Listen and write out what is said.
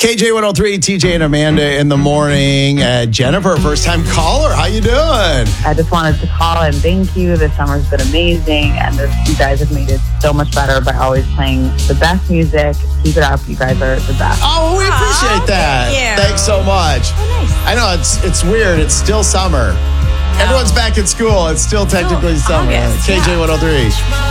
KJ103, TJ and Amanda in the morning. Jennifer, first-time caller. How you doing? I just wanted to call and thank you. This summer's been amazing, and you guys have made it so much better by always playing the best music. Keep it up. You guys are the best. Oh, we appreciate that. Thank you. Thanks so much. Oh, nice. I know it's weird. It's still summer. Everyone's back in school. It's still technically summer. August, yeah. KJ103.